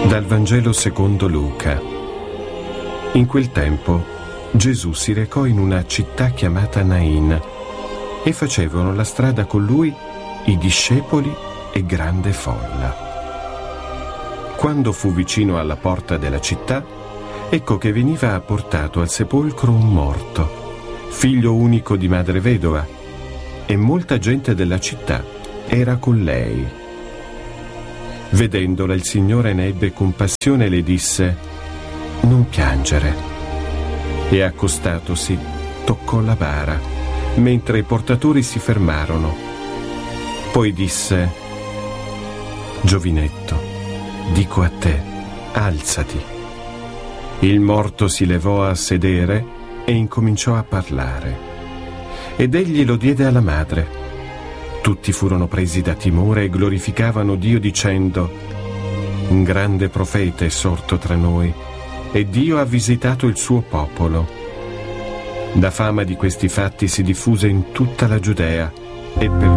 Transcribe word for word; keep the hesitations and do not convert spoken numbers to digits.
Dal Vangelo secondo Luca. In quel tempo Gesù si recò in una città chiamata Nain e facevano la strada con lui i discepoli e grande folla. Quando fu vicino alla porta della città, ecco che veniva portato al sepolcro un morto, figlio unico di madre vedova, e molta gente della città era con lei. Vedendola, il Signore ne ebbe compassione e le disse: «Non piangere». E accostatosi, toccò la bara, mentre i portatori si fermarono. Poi disse: «Giovinetto, dico a te, alzati». Il morto si levò a sedere e incominciò a parlare. Ed egli lo diede alla madre. Tutti furono presi da timore e glorificavano Dio dicendo: «Un grande profeta è sorto tra noi e Dio ha visitato il suo popolo». La fama di questi fatti si diffuse in tutta la Giudea e per